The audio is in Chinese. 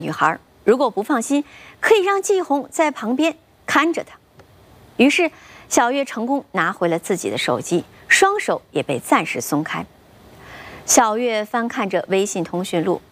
女孩如果不放心，可以让季红在旁边看着她。于是，小月成功拿回了自己的手机，双手也被暂时松开。小月翻看着微信通讯录，